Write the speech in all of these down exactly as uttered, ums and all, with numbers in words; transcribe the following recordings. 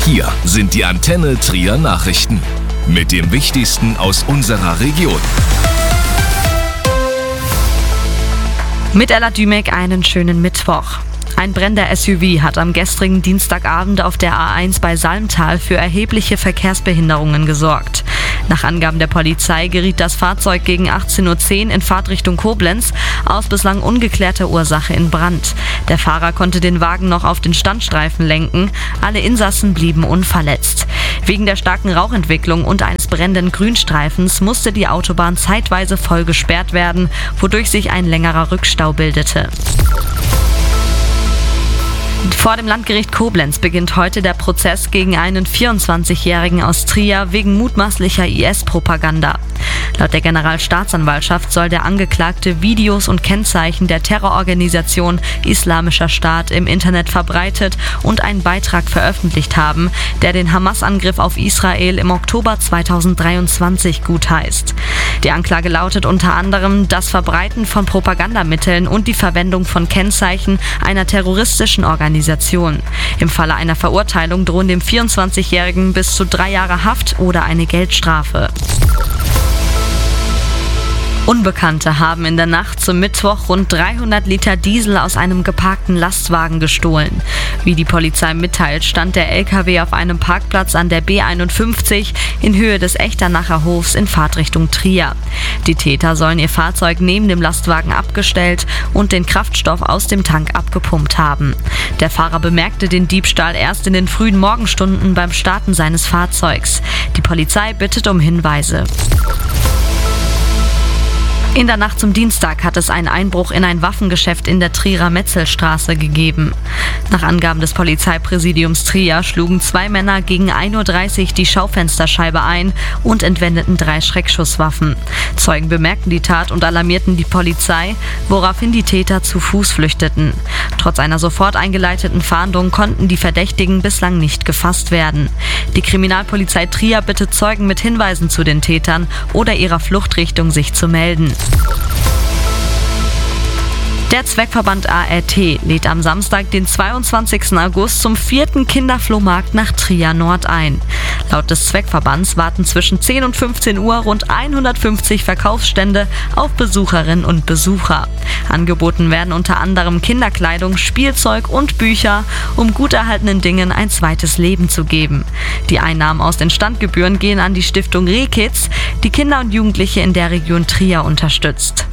Hier sind die Antenne Trier Nachrichten mit dem Wichtigsten aus unserer Region. Mit Ella Dümek einen schönen Mittwoch. Ein brennender S U V hat am gestrigen Dienstagabend auf der A eins bei Salmtal für erhebliche Verkehrsbehinderungen gesorgt. Nach Angaben der Polizei geriet das Fahrzeug gegen achtzehn Uhr zehn in Fahrtrichtung Koblenz aus bislang ungeklärter Ursache in Brand. Der Fahrer konnte den Wagen noch auf den Standstreifen lenken, alle Insassen blieben unverletzt. Wegen der starken Rauchentwicklung und eines brennenden Grünstreifens musste die Autobahn zeitweise voll gesperrt werden, wodurch sich ein längerer Rückstau bildete. Vor dem Landgericht Koblenz beginnt heute der Prozess gegen einen vierundzwanzigjährigen aus Trier wegen mutmaßlicher I S-Propaganda. Laut der Generalstaatsanwaltschaft soll der Angeklagte Videos und Kennzeichen der Terrororganisation Islamischer Staat im Internet verbreitet und einen Beitrag veröffentlicht haben, der den Hamas-Angriff auf Israel im Oktober zweitausenddreiundzwanzig gutheißt. Die Anklage lautet unter anderem das Verbreiten von Propagandamitteln und die Verwendung von Kennzeichen einer terroristischen Organisation. Im Falle einer Verurteilung drohen dem vierundzwanzigjährigen bis zu drei Jahre Haft oder eine Geldstrafe. Unbekannte haben in der Nacht zum Mittwoch rund dreihundert Liter Diesel aus einem geparkten Lastwagen gestohlen. Wie die Polizei mitteilt, stand der L K W auf einem Parkplatz an der B einundfünfzig in Höhe des Echternacher Hofs in Fahrtrichtung Trier. Die Täter sollen ihr Fahrzeug neben dem Lastwagen abgestellt und den Kraftstoff aus dem Tank abgepumpt haben. Der Fahrer bemerkte den Diebstahl erst in den frühen Morgenstunden beim Starten seines Fahrzeugs. Die Polizei bittet um Hinweise. In der Nacht zum Dienstag hat es einen Einbruch in ein Waffengeschäft in der Trierer Metzelstraße gegeben. Nach Angaben des Polizeipräsidiums Trier schlugen zwei Männer gegen ein Uhr dreißig die Schaufensterscheibe ein und entwendeten drei Schreckschusswaffen. Zeugen bemerkten die Tat und alarmierten die Polizei, woraufhin die Täter zu Fuß flüchteten. Trotz einer sofort eingeleiteten Fahndung konnten die Verdächtigen bislang nicht gefasst werden. Die Kriminalpolizei Trier bittet Zeugen mit Hinweisen zu den Tätern oder ihrer Fluchtrichtung sich zu melden. Der Zweckverband A R T lädt am Samstag, den zweiundzwanzigsten August, zum vierten Kinderflohmarkt nach Trier Nord ein. Laut des Zweckverbands warten zwischen zehn und fünfzehn Uhr rund hundertfünfzig Verkaufsstände auf Besucherinnen und Besucher. Angeboten werden unter anderem Kinderkleidung, Spielzeug und Bücher, um gut erhaltenen Dingen ein zweites Leben zu geben. Die Einnahmen aus den Standgebühren gehen an die Stiftung Rehkids, die Kinder und Jugendliche in der Region Trier unterstützt.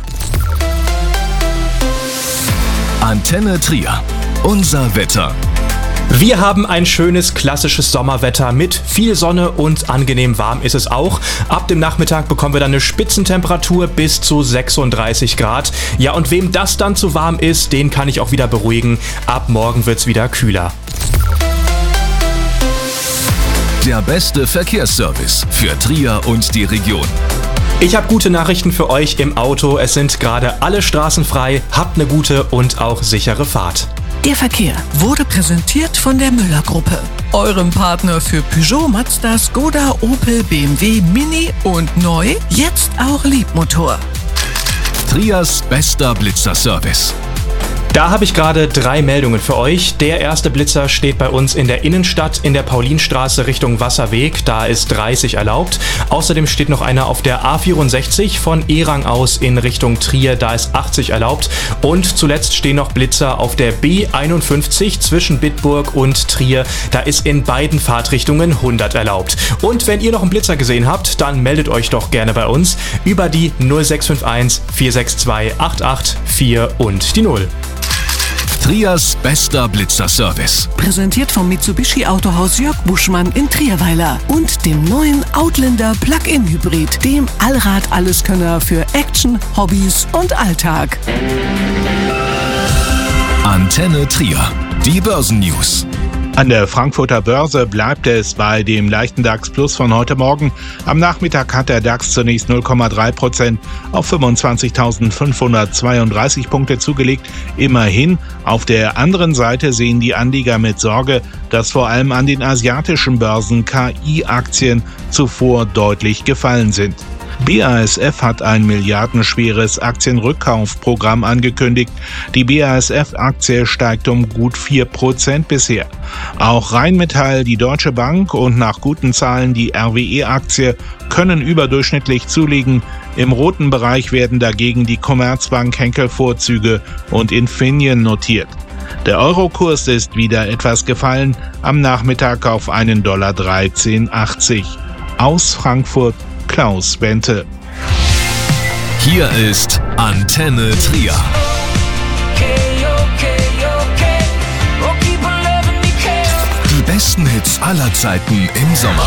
Antenne Trier. Unser Wetter. Wir haben ein schönes, klassisches Sommerwetter mit viel Sonne und angenehm warm ist es auch. Ab dem Nachmittag bekommen wir dann eine Spitzentemperatur bis zu sechsunddreißig Grad. Ja, und wem das dann zu warm ist, den kann ich auch wieder beruhigen. Ab morgen wird's wieder kühler. Der beste Verkehrsservice für Trier und die Region. Ich habe gute Nachrichten für euch im Auto. Es sind gerade alle Straßen frei. Habt eine gute und auch sichere Fahrt. Der Verkehr wurde präsentiert von der Müller-Gruppe, eurem Partner für Peugeot, Mazda, Skoda, Opel, B M W, Mini und neu, jetzt auch Liebmotor. Triers bester Blitzerservice. Da habe ich gerade drei Meldungen für euch. Der erste Blitzer steht bei uns in der Innenstadt in der Paulinstraße Richtung Wasserweg. Da ist dreißig erlaubt. Außerdem steht noch einer auf der A vierundsechzig von Erang aus in Richtung Trier. Da ist achtzig erlaubt. Und zuletzt stehen noch Blitzer auf der B einundfünfzig zwischen Bitburg und Trier. Da ist in beiden Fahrtrichtungen hundert erlaubt. Und wenn ihr noch einen Blitzer gesehen habt, dann meldet euch doch gerne bei uns über die null sechs fünf eins vier sechs zwei acht acht vier und die null. Triers bester Blitzerservice. Präsentiert vom Mitsubishi Autohaus Jörg Buschmann in Trierweiler und dem neuen Outlander Plug-in Hybrid, dem Allrad-Alleskönner für Action, Hobbys und Alltag. Antenne Trier. Die Börsennews. An der Frankfurter Börse bleibt es bei dem leichten DAX Plus von heute Morgen. Am Nachmittag hat der DAX zunächst null Komma drei Prozent auf fünfundzwanzigtausendfünfhundertzweiunddreißig Punkte zugelegt. Immerhin. Auf der anderen Seite sehen die Anleger mit Sorge, dass vor allem an den asiatischen Börsen K I-Aktien zuvor deutlich gefallen sind. B A S F hat ein milliardenschweres Aktienrückkaufprogramm angekündigt. Die B A S F-Aktie steigt um gut vier Prozent bisher. Auch Rheinmetall, die Deutsche Bank und nach guten Zahlen die R W E-Aktie können überdurchschnittlich zulegen. Im roten Bereich werden dagegen die Commerzbank, Henkel Vorzüge und Infineon notiert. Der Eurokurs ist wieder etwas gefallen, am Nachmittag auf einen Dollar dreizehn achtzig. Aus Frankfurt Klaus Bente. Hier ist Antenne Trier. Die besten Hits aller Zeiten im Sommer.